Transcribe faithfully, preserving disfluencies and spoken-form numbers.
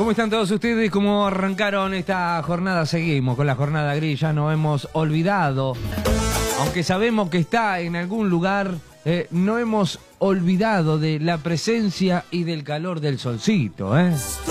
¿Cómo están todos ustedes? ¿Cómo arrancaron esta jornada? Seguimos con la jornada gris, ya nos hemos olvidado. Aunque sabemos que está en algún lugar, eh, no hemos olvidado de la presencia y del calor del solcito, ¿eh?